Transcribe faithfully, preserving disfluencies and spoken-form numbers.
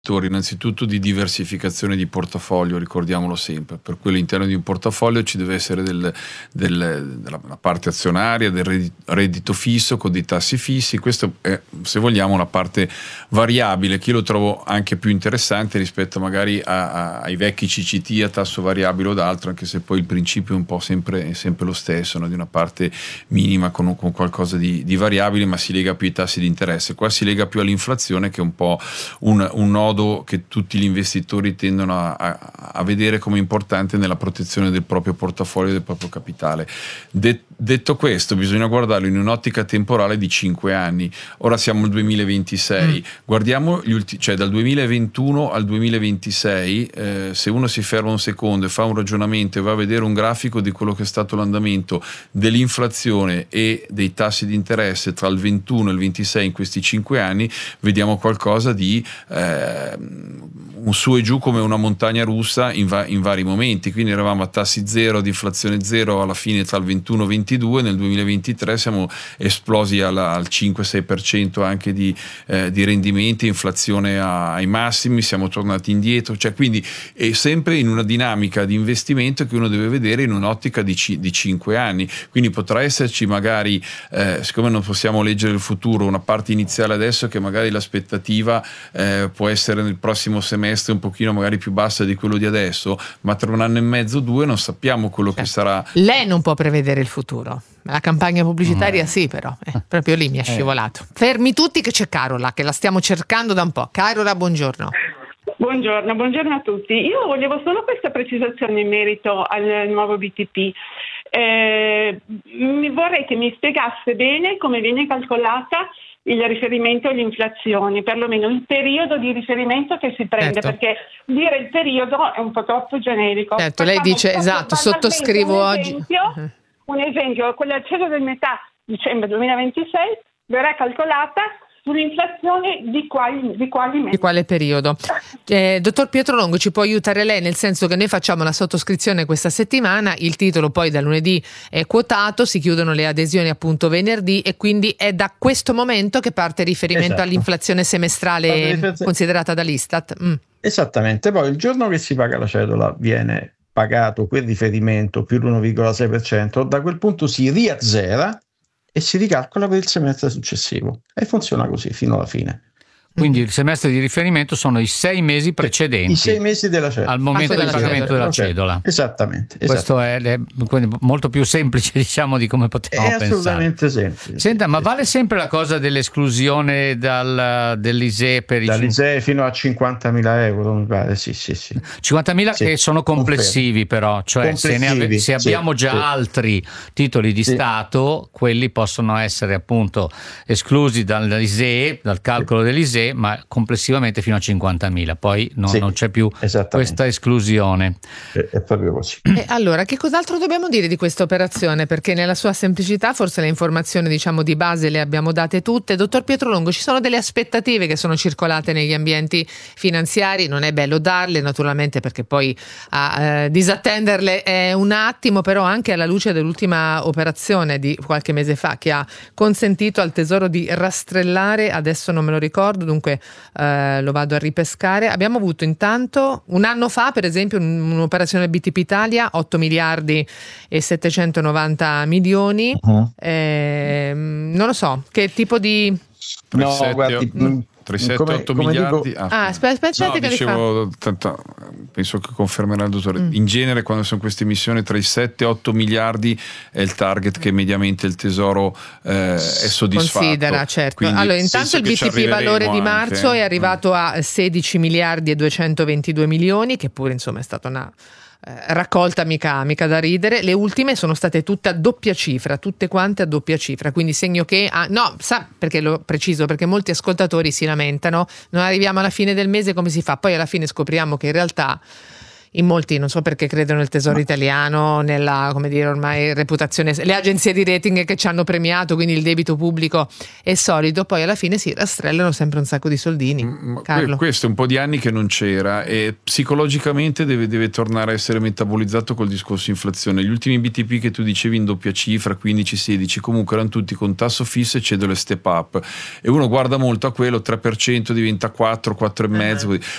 innanzitutto di diversificazione di portafoglio, ricordiamolo sempre. Per cui all'interno di un portafoglio ci deve essere del, del, della parte azionaria, del reddito, reddito fisso con dei tassi fissi. Questo è, se vogliamo, una parte variabile che io lo trovo anche più interessante rispetto magari a, a, ai vecchi C C T a tasso variabile o d'altro, anche se poi il principio è un po' sempre, è sempre lo stesso, no? Di una parte minima con, con qualcosa di, di variabile, ma si lega più ai tassi di interesse. Qua si lega più all'inflazione, che è un po' un, un nodo che tutti gli investitori tendono a, a, a vedere come importante nella protezione del proprio portafoglio e del proprio capitale. De, detto questo, bisogna guardarlo in un'ottica temporale di cinque anni. Ora siamo al duemilaventisei, mm. guardiamo gli ultimi, cioè dal duemilaventuno al duemilaventisei, eh, se uno si ferma un secondo e fa un ragionamento e va a vedere un grafico di quello che è stato l'andamento dell'inflazione e dei tassi di interesse tra il ventuno e il ventisei in questi cinque anni, vediamo qualcosa di eh, un su e giù come una montagna russa in, va- in vari momenti. Quindi eravamo a tassi zero, di inflazione zero alla fine tra il ventuno e il ventidue, nel duemilaventitré siamo esplosi alla, al cinque sei per cento anche di, eh, di rendimenti, inflazione a, ai massimi, siamo tornati indietro, cioè quindi è sempre in una dinamica di investimento che uno deve vedere in un'ottica di, ci- di cinque anni. Quindi potrà esserci magari, eh, siccome non possiamo leggere il futuro, una parte iniziale adesso che magari l'aspettativa eh, può essere nel prossimo semestre un pochino magari più bassa di quello di adesso, ma tra un anno e mezzo, due, non sappiamo quello certo. che sarà. Lei non può prevedere il futuro, la campagna pubblicitaria mm. sì, però eh, proprio lì mi è scivolato. Eh. Fermi tutti che c'è Carola, che la stiamo cercando da un po'. Carola, buongiorno. Buongiorno, buongiorno a tutti. Io volevo solo questa precisazione in merito al nuovo B T P. Eh, vorrei che mi spiegasse bene come viene calcolata il riferimento all'inflazione, perlomeno il periodo di riferimento che si prende, certo. perché dire il periodo è un po' troppo generico. Certo, lei dice, esatto, sottoscrivo un oggi. Esempio, uh-huh. Un esempio, con l'accesso del metà dicembre duemilaventisei verrà calcolata sull'inflazione di quali, di quali mesi? Di quale periodo? Eh, dottor Pietro Longo, ci può aiutare lei, nel senso che noi facciamo la sottoscrizione questa settimana, il titolo poi da lunedì è quotato, si chiudono le adesioni appunto venerdì e quindi è da questo momento che parte il riferimento esatto. all'inflazione semestrale considerata dall'Istat. Mm. Esattamente, poi il giorno che si paga la cedola viene pagato quel riferimento più l'uno virgola sei per cento, da quel punto si riazzera e si ricalcola per il semestre successivo e funziona così fino alla fine. Quindi il semestre di riferimento sono i sei mesi precedenti. I sei mesi della cedola. Al momento del pagamento cedola. della cedola. Esattamente. Questo è, è molto più semplice, diciamo, di come potevamo pensare. È assolutamente semplice. Senta, ma vale sempre la cosa dell'esclusione dal, dell'I S E E per i dall'I S E E fino a cinquantamila euro, mi pare, sì, sì, sì. cinquantamila sì. Che sono complessivi però, cioè complessivi, se, ne ave- se abbiamo sì, già sì. altri titoli di sì. Stato, quelli possono essere appunto esclusi dall'I S E E, dal calcolo sì. dell'I S E E, ma complessivamente fino a cinquantamila, poi no, sì, non c'è più questa esclusione. È, è proprio così. E allora, che cos'altro dobbiamo dire di questa operazione? Perché nella sua semplicità forse le informazioni, diciamo, di base le abbiamo date tutte. Dottor Pietro Longo, ci sono delle aspettative che sono circolate negli ambienti finanziari, non è bello darle naturalmente perché poi a eh, disattenderle è un attimo, però anche alla luce dell'ultima operazione di qualche mese fa che ha consentito al Tesoro di rastrellare, adesso non me lo ricordo, dunque eh, lo vado a ripescare. Abbiamo avuto intanto un anno fa per esempio un'operazione B T P Italia otto miliardi e settecentonovanta milioni. Uh-huh. eh, non lo so che tipo di no guardi mm. tra i sette e otto miliardi dico... ah, aspetta, aspetta no, che dicevo, tanto, penso che confermerà il dottore mm. in genere quando sono queste emissioni tra i sette e otto miliardi è il target che mediamente il Tesoro eh, è soddisfatto, considera, certo. Quindi, allora intanto il B T P valore di marzo anche. È arrivato a sedici miliardi e duecentoventidue milioni, che pure insomma è stata una Eh, raccolta mica, mica da ridere. Le ultime sono state tutte a doppia cifra, tutte quante a doppia cifra, quindi segno che ah, no, sa perché lo preciso, perché molti ascoltatori si lamentano, non arriviamo alla fine del mese, come si fa? Poi alla fine scopriamo che in realtà in molti, non so perché credono nel tesoro Ma... italiano, nella, come dire, ormai reputazione, le agenzie di rating che ci hanno premiato, quindi il debito pubblico è solido, poi alla fine si rastrellano sempre un sacco di soldini. Ma Carlo. Questo è un po' di anni che non c'era e psicologicamente deve, deve tornare a essere metabolizzato col discorso inflazione. Gli ultimi B T P che tu dicevi in doppia cifra, quindici sedici, comunque erano tutti con tasso fisso e cedole step up, e uno guarda molto a quello, tre per cento diventa quattro, quattro virgola cinque, uh-huh.